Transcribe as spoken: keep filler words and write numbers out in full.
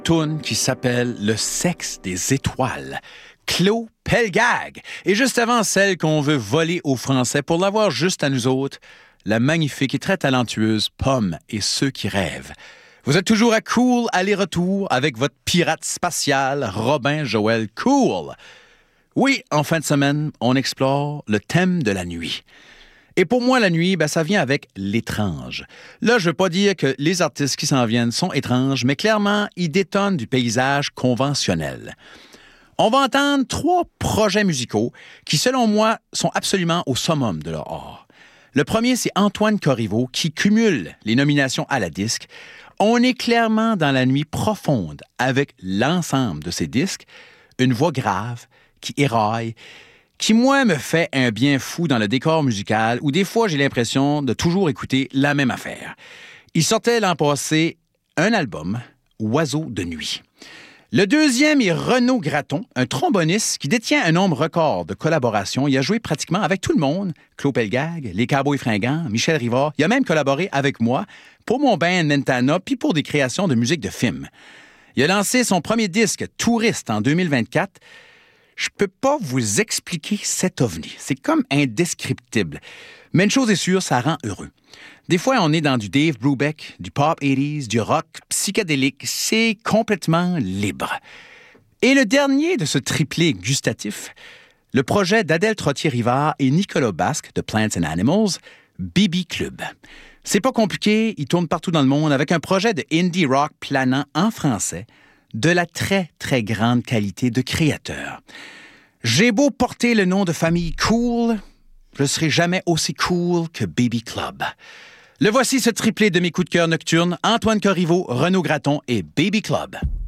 Tune qui s'appelle Le sexe des étoiles. Claude Pelgag. Et juste avant celle qu'on veut voler aux Français pour l'avoir juste à nous autres, la magnifique et très talentueuse Pomme et ceux qui rêvent. Vous êtes toujours à Cool aller-retour avec votre pirate spatial Robin Joël Cool. Oui, en fin de semaine, on explore le thème de la nuit. Et pour moi, la nuit, ben, ça vient avec l'étrange. Là, je veux pas dire que les artistes qui s'en viennent sont étranges, mais clairement, ils détonnent du paysage conventionnel. On va entendre trois projets musicaux qui, selon moi, sont absolument au summum de leur art. Le premier, c'est Antoine Corriveau, qui cumule les nominations à la disque. On est clairement dans la nuit profonde avec l'ensemble de ses disques, une voix grave qui éraille, qui, moi, me fait un bien fou dans le décor musical où des fois, j'ai l'impression de toujours écouter la même affaire. Il sortait l'an passé un album, Oiseau de nuit. Le deuxième est Renaud Gratton, un tromboniste qui détient un nombre record de collaborations. Il a joué pratiquement avec tout le monde, Claude Pelgag, les Cowboys Fringants, Michel Rivard. Il a même collaboré avec moi pour mon band Mentana puis pour des créations de musique de film. Il a lancé son premier disque, Touriste, en deux mille vingt-quatre. Je peux pas vous expliquer cet ovni. C'est comme indescriptible. Mais une chose est sûre, ça rend heureux. Des fois, on est dans du Dave Brubeck, du pop eighties, du rock psychédélique. C'est complètement libre. Et le dernier de ce triplé gustatif, le projet d'Adèle Trottier-Rivard et Nicolas Basque de Plants and Animals, B B Club. C'est pas compliqué, il tourne partout dans le monde avec un projet de indie rock planant en français, de la très, très grande qualité de créateur. J'ai beau porter le nom de famille Cool, je ne serai jamais aussi cool que B B Club. Le voici ce triplé de mes coups de cœur nocturnes, Antoine Corriveau, Renaud Gratton et B B Club.